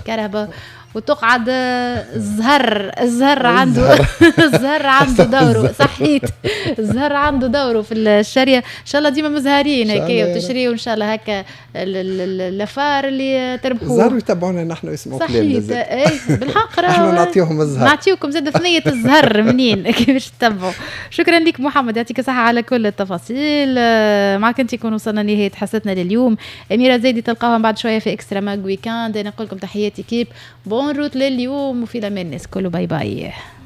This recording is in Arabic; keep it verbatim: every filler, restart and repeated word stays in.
الكهرباء وتقعد الزهر الزهر عنده الزهر عنده دوره. صحيت الزهر عنده دوره في الشريه. ان شاء الله ديما مزهرين هكا وتشريوا ان شاء الله هكا الافار اللي تربحوا. الزهر يتبعونا نحن اسمه صحيت. اي بالحق احنا نعطيهم الزهر، نعطيوكم زاد ثنيه الزهر منين كيفاش تتبعوا. شكرا لك محمد، يعطيك الصحه على كل التفاصيل. معك انت يكون وصلنا لنهايه حصتنا لليوم. اميره زيدي تلقاهم بعد شويه في اكسترا ماج ويكاند. انا نقول لكم تحياتي كيب بون روت لليوم وفي الامان الناس كله. باي باي.